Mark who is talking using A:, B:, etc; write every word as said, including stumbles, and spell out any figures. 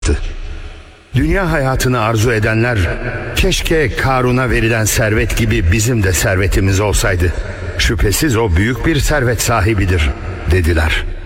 A: Dünya hayatını arzu edenler, keşke Karun'a verilen servet gibi bizim de servetimiz olsaydı. Şüphesiz o büyük bir servet sahibidir, dediler.